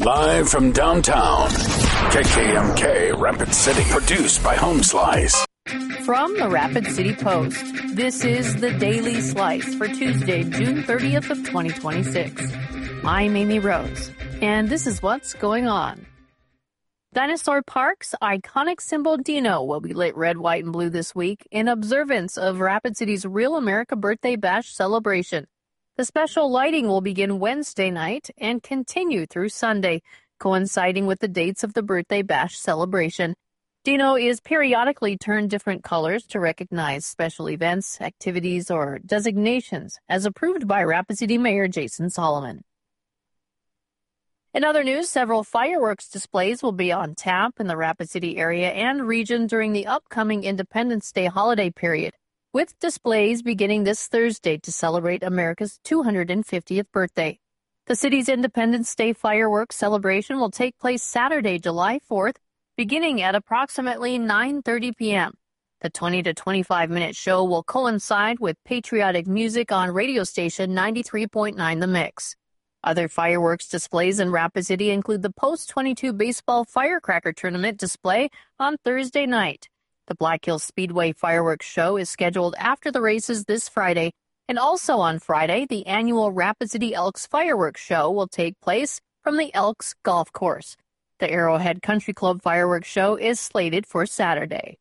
Live from downtown, KKMK Rapid City, produced by Home Slice. From the Rapid City Post, this is the Daily Slice for Tuesday, June 30th of 2026. I'm Amy Rose, and this is what's going on. Dinosaur Park's iconic symbol Dino will be lit red, white, and blue this week in observance of Rapid City's Real America Birthday Bash celebration. The special lighting will begin Wednesday night and continue through Sunday, coinciding with the dates of the Birthday Bash celebration. Dino is periodically turned different colors to recognize special events, activities, or designations, as approved by Rapid City Mayor Jason Solomon. In other news, several fireworks displays will be on tap in the Rapid City area and region during the upcoming Independence Day holiday period, with displays beginning this Thursday to celebrate America's 250th birthday. The city's Independence Day fireworks celebration will take place Saturday, July 4th, beginning at approximately 9:30 p.m. The 20 to 25-minute show will coincide with patriotic music on radio station 93.9 The Mix. Other fireworks displays in Rapid City include the Post-22 Baseball Firecracker Tournament display on Thursday night. The Black Hills Speedway fireworks show is scheduled after the races this Friday, and also on Friday, the annual Rapid City Elks fireworks show will take place from the Elks Golf Course. The Arrowhead Country Club fireworks show is slated for Saturday.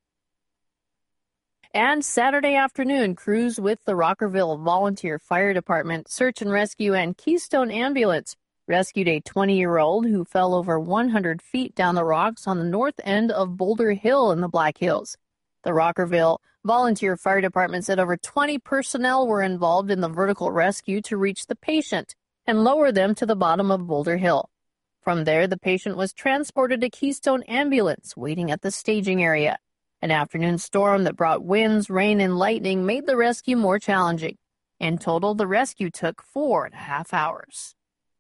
And Saturday afternoon, crews with the Rockerville Volunteer Fire Department, Search and Rescue, and Keystone Ambulance rescued a 20-year-old who fell over 100 feet down the rocks on the north end of Boulder Hill in the Black Hills. The Rockerville Volunteer Fire Department said over 20 personnel were involved in the vertical rescue to reach the patient and lower them to the bottom of Boulder Hill. From there, the patient was transported to Keystone Ambulance, waiting at the staging area. An afternoon storm that brought winds, rain, and lightning made the rescue more challenging. In total, the rescue took 4.5 hours.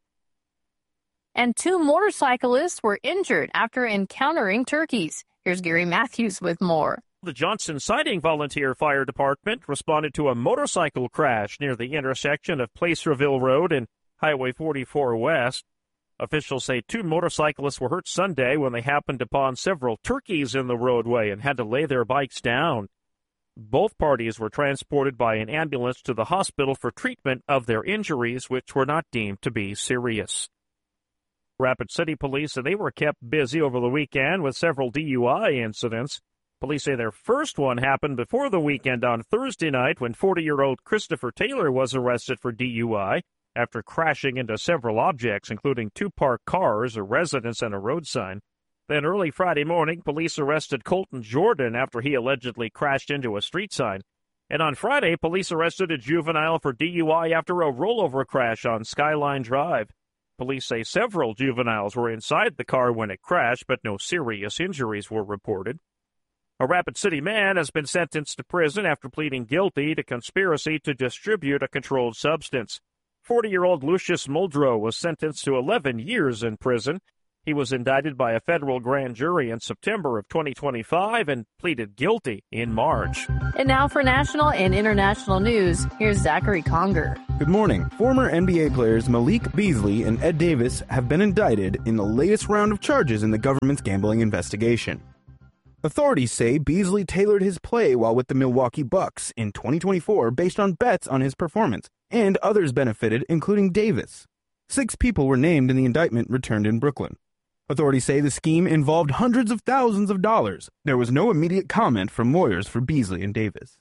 And 2 motorcyclists were injured after encountering turkeys. Here's Gary Matthews with more. The Johnson Siding Volunteer Fire Department responded to a motorcycle crash near the intersection of Placerville Road and Highway 44 West. Officials say 2 motorcyclists were hurt Sunday when they happened upon several turkeys in the roadway and had to lay their bikes down. Both parties were transported by an ambulance to the hospital for treatment of their injuries, which were not deemed to be serious. Rapid City Police say they were kept busy over the weekend with several DUI incidents. Police say their first one happened before the weekend on Thursday night when 40-year-old Christopher Taylor was arrested for DUI after crashing into several objects, including 2 parked cars, a residence, and a road sign. Then early Friday morning, police arrested Colton Jordan after he allegedly crashed into a street sign. And on Friday, police arrested a juvenile for DUI after a rollover crash on Skyline Drive. Police say several juveniles were inside the car when it crashed, but no serious injuries were reported. A Rapid City man has been sentenced to prison after pleading guilty to conspiracy to distribute a controlled substance. 40-year-old Lucius Muldrow was sentenced to 11 years in prison. He was indicted by a federal grand jury in September of 2025 and pleaded guilty in March. And now for national and international news, here's Zachary Conger. Good morning. Former NBA players Malik Beasley and Ed Davis have been indicted in the latest round of charges in the government's gambling investigation. Authorities say Beasley tailored his play while with the Milwaukee Bucks in 2024 based on bets on his performance, and others benefited, including Davis. 6 people were named in the indictment returned in Brooklyn. Authorities say the scheme involved hundreds of thousands of dollars. There was no immediate comment from lawyers for Beasley and Davis.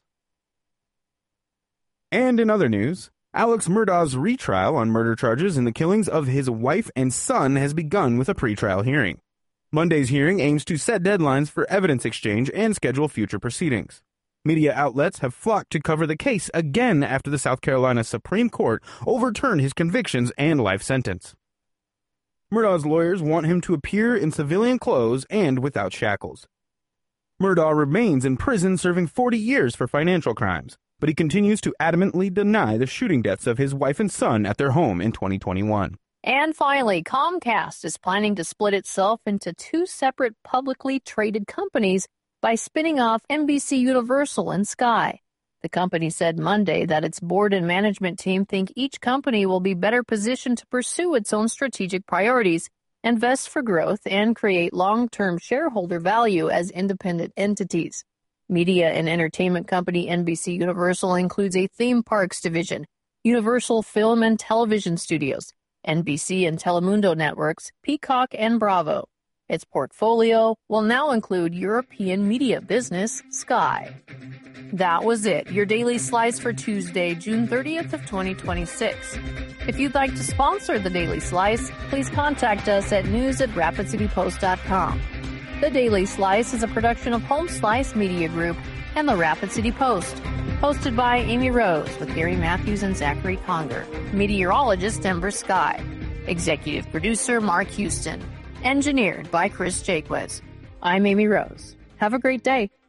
And in other news, Alex Murdaugh's retrial on murder charges in the killings of his wife and son has begun with a pretrial hearing. Monday's hearing aims to set deadlines for evidence exchange and schedule future proceedings. Media outlets have flocked to cover the case again after the South Carolina Supreme Court overturned his convictions and life sentence. Murdaugh's lawyers want him to appear in civilian clothes and without shackles. Murdaugh remains in prison serving 40 years for financial crimes, but he continues to adamantly deny the shooting deaths of his wife and son at their home in 2021. And finally, Comcast is planning to split itself into 2 separate publicly traded companies by spinning off NBC Universal and Sky. The company said Monday that its board and management team think each company will be better positioned to pursue its own strategic priorities, invest for growth, and create long-term shareholder value as independent entities. Media and entertainment company NBC Universal includes a theme parks division, Universal Film and Television Studios, NBC and Telemundo Networks, Peacock, and Bravo. Its portfolio will now include European media business Sky. That was it, your Daily Slice for Tuesday, June 30th of 2026. If you'd like to sponsor the Daily Slice, please contact us at news@rapidcitypost.com. The Daily Slice is a production of Home Slice Media Group and the Rapid City Post. Hosted by Amy Rose with Gary Matthews and Zachary Conger. Meteorologist Ember Sky. Executive producer Mark Houston. Engineered by Chris Jaquez. I'm Amy Rose. Have a great day.